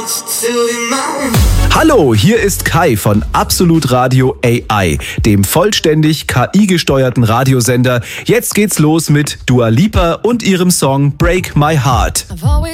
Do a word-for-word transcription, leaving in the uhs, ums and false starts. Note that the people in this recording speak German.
Hallo, hier ist Kai von Absolut Radio A I, dem vollständig K I-gesteuerten Radiosender. Jetzt geht's los mit Dua Lipa und ihrem Song Break My Heart.